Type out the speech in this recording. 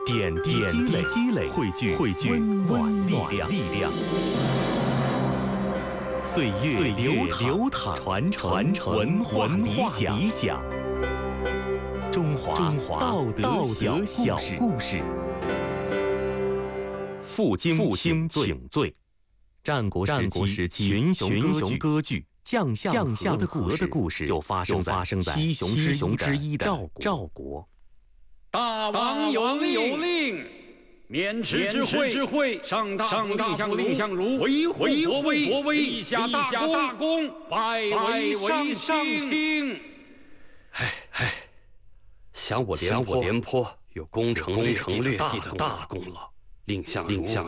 点滴积累，汇聚温暖力量。岁月流淌，传承文化理想。中华道德小故事。负荆请罪。战国时期，群雄割据。将相和的故事就发生在七雄之一的赵国。 大王有令，渑池之会，上大夫蔺相如维护国威，立下大功，拜为上卿。 想我廉颇有攻城略地的大功劳，蔺相